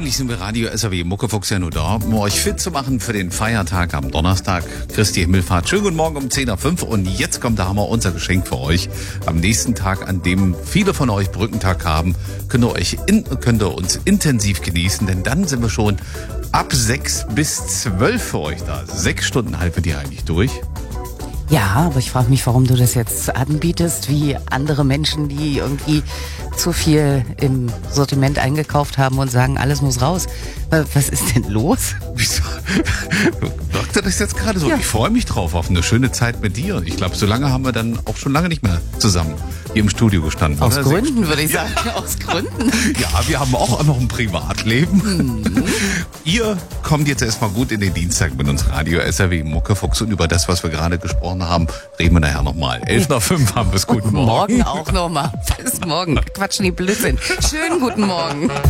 Eigentlich sind wir Radio SAW Muckefuchs ja nur da, um euch fit zu machen für den Feiertag am Donnerstag. Christi Himmelfahrt. Schönen guten Morgen um 10:05 Uhr. Und jetzt kommt, da haben wir unser Geschenk für euch. Am nächsten Tag, an dem viele von euch Brückentag haben, könnt ihr uns intensiv genießen, denn dann sind wir schon ab 6 bis 12 für euch da. 6 Stunden halten wir eigentlich durch. Ja, aber ich frage mich, warum du das jetzt anbietest, wie andere Menschen, die irgendwie zu viel im Sortiment eingekauft haben und sagen, alles muss raus. Was ist denn los? Wieso? Sagt er das jetzt gerade so? Ja. Ich freue mich drauf auf eine schöne Zeit mit dir. Ich glaube, so lange haben wir dann auch schon lange nicht mehr zusammen hier im Studio gestanden. Aus oder? Gründen, würde ich sagen. Aus Gründen. Ja, wir haben auch noch ein Privatleben. Ihr kommt jetzt erstmal gut in den Dienstag mit uns Radio SAW Muckefuchs und über das, was wir gerade gesprochen haben, reden wir nachher nochmal. 11:05 haben wir es. Guten Morgen. Morgen auch nochmal. Bis morgen. Quatschen die Blödsinn. Schönen guten Morgen.